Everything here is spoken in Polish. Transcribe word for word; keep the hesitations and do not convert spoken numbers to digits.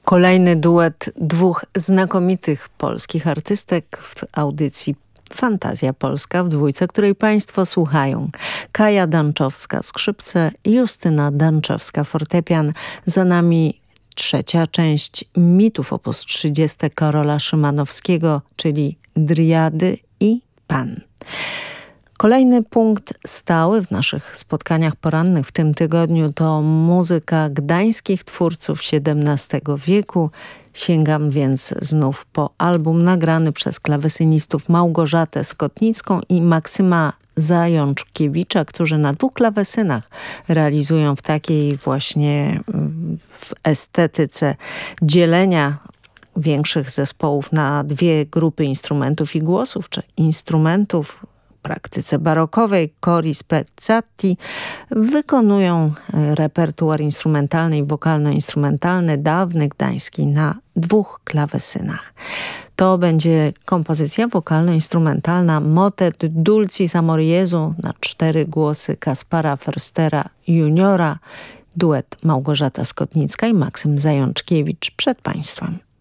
Kolejny duet dwóch znakomitych polskich artystek w audycji Fantazja Polska w dwójce, której Państwo słuchają. Kaja Danczowska skrzypce, Justyna Danczewska fortepian. Za nami trzecia część mitów op. trzydzieści Karola Szymanowskiego, czyli Driady i Pan. Kolejny punkt stały w naszych spotkaniach porannych w tym tygodniu to muzyka gdańskich twórców siedemnastego wieku. Sięgam więc znów po album nagrany przez klawesynistów Małgorzatę Skotnicką i Maksyma Zajączkiewicza, którzy na dwóch klawesynach realizują w takiej właśnie w estetyce dzielenia większych zespołów na dwie grupy instrumentów i głosów, czy instrumentów w praktyce barokowej, cori spezzati, wykonują repertuar instrumentalny i wokalno-instrumentalny dawny gdański na dwóch klawesynach. To będzie kompozycja wokalno-instrumentalna Motet Dulcis Amor Jezu na cztery głosy Kaspara Förstera juniora, duet Małgorzata Skotnicka i Maksym Zajączkiewicz przed Państwem.